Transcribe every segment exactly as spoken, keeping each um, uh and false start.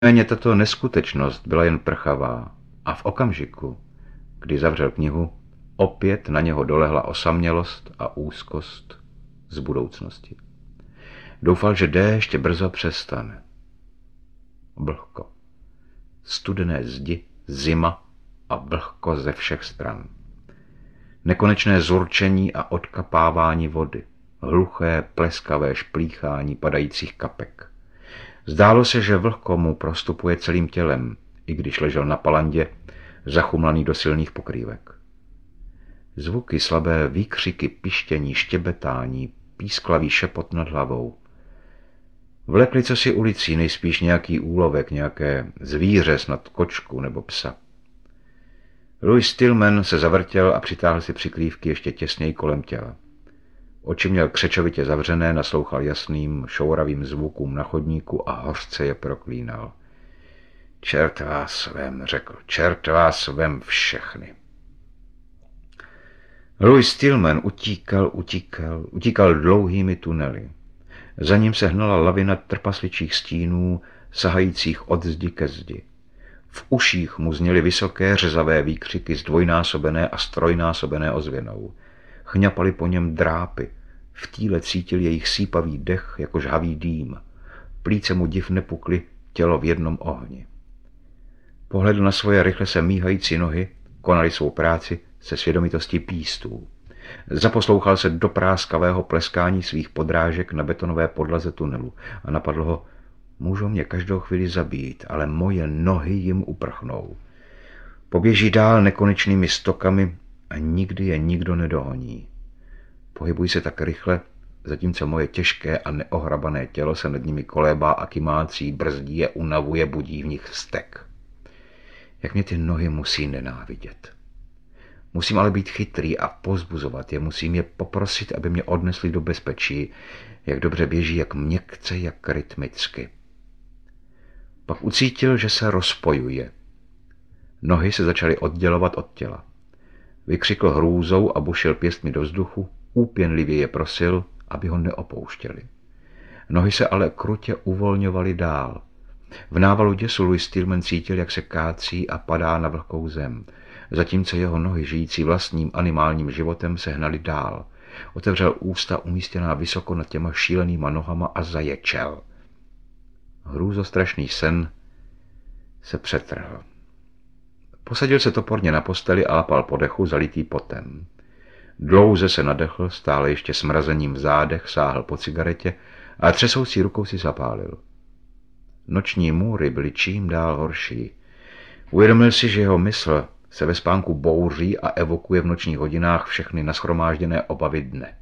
Nicméně tato neskutečnost byla jen prchavá a v okamžiku, kdy zavřel knihu, opět na něho dolehla osamělost a úzkost z budoucnosti. Doufal, že déšť brzo přestane. Vlhko. Studené zdi, zima a vlhko ze všech stran. Nekonečné zurčení a odkapávání vody. Hluché, pleskavé šplíchání padajících kapek. Zdálo se, že vlhko mu prostupuje celým tělem, i když ležel na palandě, zachumlaný do silných pokrývek. Zvuky, slabé výkřiky, pištění, štěbetání, písklavý šepot nad hlavou. Vlekli cosi ulicí, nejspíš nějaký úlovek, nějaké zvíře, snad kočku nebo psa. Louis Stillman se zavrtěl a přitáhl si přikrývky ještě těsněji kolem těla. Oči měl křečovitě zavřené, naslouchal jasným, šouravým zvukům na chodníku a hořce je proklínal. Čert vás vem, řekl, čert vás vem všechny. Louis Stillman utíkal, utíkal, utíkal dlouhými tunely. Za ním se hnala lavina trpasličích stínů, sahajících od zdi ke zdi. V uších mu zněly vysoké řezavé výkřiky zdvojnásobené a strojnásobené ozvěnou. Chňapaly po něm drápy, v tíle cítil jejich sípavý dech jako žhavý dým. Plíce mu div nepukly, tělo v jednom ohni. Pohledl na svoje rychle se míhající nohy, konali svou práci se svědomitostí pístů. Zaposlouchal se do práskavého pleskání svých podrážek na betonové podlaze tunelu a napadlo ho, můžou mě každou chvíli zabít, ale moje nohy jim uprchnou. Poběží dál nekonečnými stokami a nikdy je nikdo nedohoní. Pohybují se tak rychle, zatímco moje těžké a neohrabané tělo se nad nimi kolébá a kymácí, brzdí je, unavuje, budí v nich vztek. Jak mě ty nohy musí nenávidět. Musím ale být chytrý a povzbuzovat je, musím je poprosit, aby mě odnesli do bezpečí, jak dobře běží, jak měkce, jak rytmicky. Pak ucítil, že se rozpojuje. Nohy se začaly oddělovat od těla. Vykřikl hrůzou a bušil pěstmi do vzduchu, úpěnlivě je prosil, aby ho neopouštěli. Nohy se ale krutě uvolňovaly dál. V návalu děsu Louis Stillman cítil, jak se kácí a padá na vlhkou zem, zatímco jeho nohy, žijící vlastním animálním životem, se hnaly dál. Otevřel ústa umístěná vysoko nad těma šílenýma nohama a zaječel. Hrůzostrašný sen se přetrhl. Posadil se toporně na posteli a lapal po dechu, zalitý potem. Dlouze se nadechl, stále ještě smrazením v zádech, sáhl po cigaretě a třesoucí rukou si zapálil. Noční můry byly čím dál horší. Uvědomil si, že jeho mysl se ve spánku bouří a evokuje v nočních hodinách všechny nashromážděné obavy dne.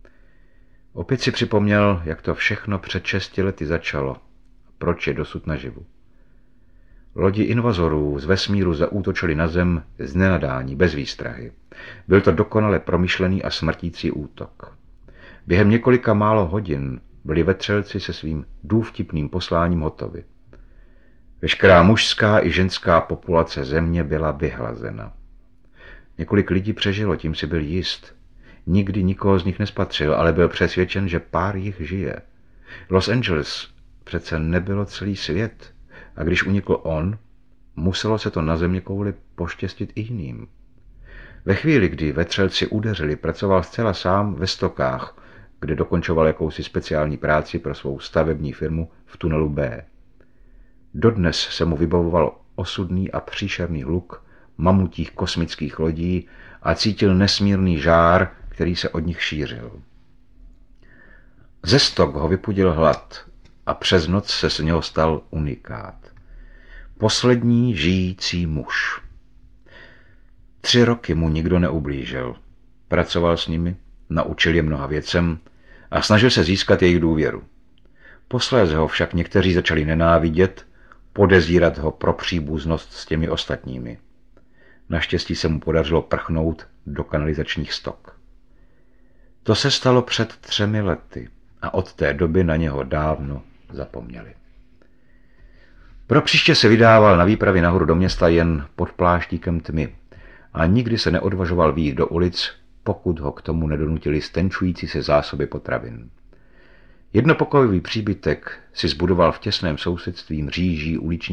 Opět si připomněl, jak to všechno před šesti lety začalo. Proč je dosud naživu. Lodi invazorů z vesmíru zaútočili na zem z nenadání, bez výstrahy. Byl to dokonale promyšlený a smrtící útok. Během několika málo hodin byli vetřelci se svým důvtipným posláním hotovi. Veškerá mužská i ženská populace země byla vyhlazena. Několik lidí přežilo, tím si byl jist. Nikdy nikoho z nich nespatřil, ale byl přesvědčen, že pár jich žije. Los Angeles přece nebylo celý svět. A když unikl on, muselo se to na zeměkouli poštěstit i jiným. Ve chvíli, kdy vetřelci udeřili, pracoval zcela sám ve stokách, kde dokončoval jakousi speciální práci pro svou stavební firmu v tunelu B. Dodnes se mu vybavoval osudný a příšerný hluk mamutích kosmických lodí a cítil nesmírný žár, který se od nich šířil. Ze stok ho vypudil hlad a přes noc se z něho stal unikát. Poslední žijící muž. Tři roky mu nikdo neublížil. Pracoval s nimi, naučil je mnoha věcem a snažil se získat jejich důvěru. Posléze ho však někteří začali nenávidět, podezírat ho pro příbuznost s těmi ostatními. Naštěstí se mu podařilo prchnout do kanalizačních stok. To se stalo před třemi lety a od té doby na něho dávno zapomněli. Pro příště se vydával na výpravy nahoru do města jen pod pláštíkem tmy a nikdy se neodvažoval vyjít do ulic, pokud ho k tomu nedonutili stenčující se zásoby potravin. Jednopokojový příbytek si zbudoval v těsném sousedství mříží uličních